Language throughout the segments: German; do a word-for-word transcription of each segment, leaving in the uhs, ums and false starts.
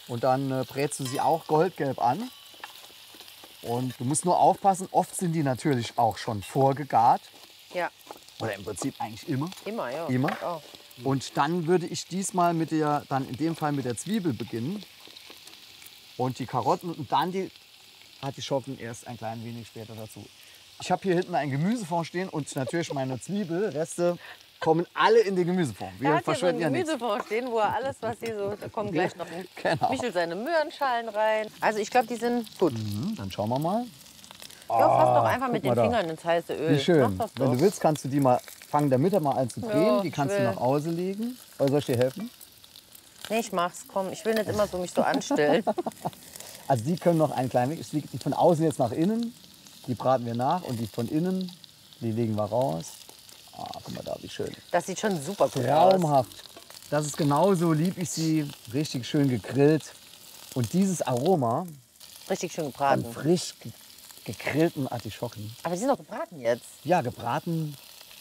Und dann äh, brätst du sie auch goldgelb an. Und du musst nur aufpassen, oft sind die natürlich auch schon vorgegart. Ja. Oder im Prinzip eigentlich immer. Immer, ja. Immer. Oh. Und dann würde ich diesmal mit der, dann in dem Fall mit der Zwiebel beginnen. Und die Karotten und dann die Artischocken erst ein klein wenig später dazu. Ich habe hier hinten ein Gemüsefond stehen und natürlich meine Zwiebelreste kommen alle in die Gemüseform. Er Wir hat hier so ein verschwenden ja nichts. Gemüsefond stehen, wo er alles, was hier so, da kommen gleich noch ein Genau. Michel seine Möhrenschalen rein. Also ich glaube, die sind gut. Mhm, dann schauen wir mal. Ja, fass doch einfach guck mit mal den da. Fingern ins heiße Öl. Wie schön. Mach das Wenn doch. du willst, kannst du die mal, fangen der Mitte mal an zu drehen. Ja, die kannst ich du will. nach Hause legen. Oder soll ich dir helfen? Nee, ich mach's, komm. Ich will nicht immer so mich so anstellen. Also die können noch ein klein wenig. Die von außen jetzt nach innen, die braten wir nach. Und die von innen, die legen wir raus. Ah, guck mal da, wie schön. Das sieht schon super gut aus. Traumhaft. Das ist genauso lieb ich sie. Richtig schön gegrillt. Und dieses Aroma Richtig schön von gebraten. frisch ge gegrillten Artischocken. Aber die sind doch gebraten jetzt. Ja, gebraten,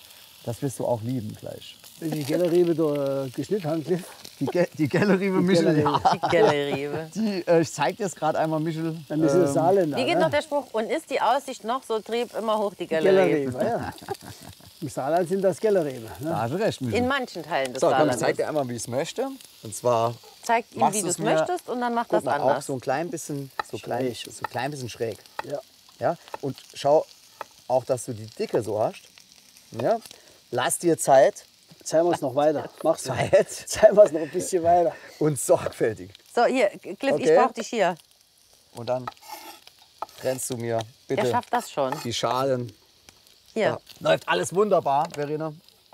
das wirst du auch lieben gleich. Die Kellerriebe da äh, geschnitten haben, Cliff. Die, Ge die Gelleriebe Michel, Gelleriebe. ja. Die Gelleriebe. Die, äh, ich zeig dir es gerade einmal, Michel. Dann ist es Saarländer. Wie geht ne? noch der Spruch? Und ist die Aussicht noch so trieb, immer hoch die Gelleriebe. Kellerriebe, ja. Im Saarland sind das Kellerriebe. Ne? Da hast du recht, Michel. In manchen Teilen des So, komm, ich Saarlandes. zeig dir einmal, wie ich es möchte. Und zwar Zeigt ihm, machst wie du du's es mir- möchtest und dann mach guck das mal, auch anders. so ein klein bisschen, so klein, Schräg. so klein bisschen schräg. Ja. Ja? Und schau auch, dass du die Dicke so hast. Ja? Lass dir Zeit Zeigen wir es noch weiter. Mach's Zeit. Zeigen wir es noch ein bisschen weiter. und sorgfältig. So, hier, Cliff, ich Okay. brauch dich hier. Und dann trennst du mir Der bitte schafft das schon. die Schalen. Hier. Ja. Läuft alles wunderbar, Verena.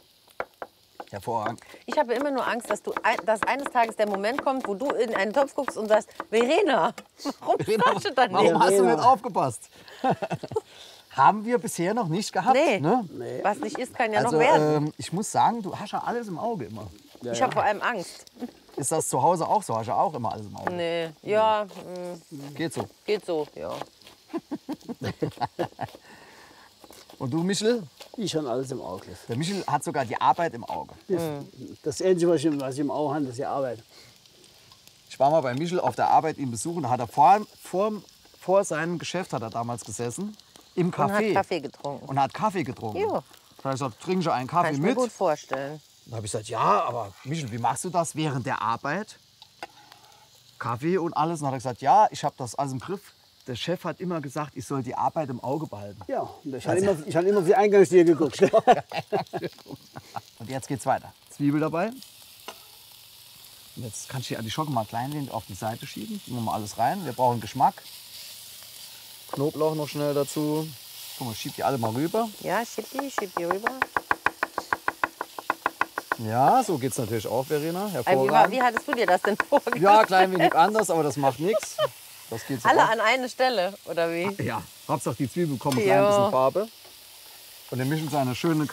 Hervorragend. Ich habe immer nur Angst, dass, du ein, dass eines Tages der Moment kommt, wo du in einen Topf guckst und sagst, Verena, warum Verena, sagst du dann warum nicht? hast du Verena. nicht aufgepasst? Haben wir bisher noch nicht gehabt. Nee. Ne? Was nicht ist, kann ja Also noch werden. ähm, ich muss sagen, du hast ja alles im Auge immer. ich habe vor allem Angst. Ist das zu Hause auch so? Hast du auch immer alles im Auge? Nee, ja, mh, Geht so. geht so, ja. Und du, Michel? Ich schon alles im Auge, Cliff. Der Michel hat sogar die Arbeit im Auge. Das Einzige, was ich, was ich im Auge habe, das ist die Arbeit. Ich war mal bei Michel auf der Arbeit ihn besuchen. Da hat er vor, vor, vor seinem Geschäft hat er damals gesessen. Im Und hat Café. Kaffee getrunken. Und hat Kaffee getrunken. Ja. Da habe ich gesagt, trinken Sie einen Kaffee Kann ich mir mit? gut vorstellen. Da habe ich gesagt, ja, aber Michel, wie machst du das während der Arbeit? Kaffee und alles. Und dann hat er gesagt, ja, ich habe das alles im Griff. Der Chef hat immer gesagt, ich soll die Arbeit im Auge behalten. Ja, und ich habe immer, ich hab immer auf die Eingangstür geguckt. Und jetzt geht's weiter. Zwiebel dabei. Und jetzt kannst du die Artischocken mal klein wenig auf die Seite schieben. Tun wir mal alles rein. Wir brauchen Geschmack. Knoblauch noch schnell dazu. Guck mal, schieb die alle mal rüber. Ja, schieb die, schieb die rüber. Ja, so geht's natürlich auch, Verena. Äh, Wie, war, Hervorragend. wie hattest du dir das denn vorgestellt? Ja, klein wenig anders, aber das macht nichts. Das geht so Alle auch. an eine Stelle, oder wie? Ja, Hauptsache die Zwiebel bekommen ein klein Ja. bisschen Farbe. Und der Michel seine schöne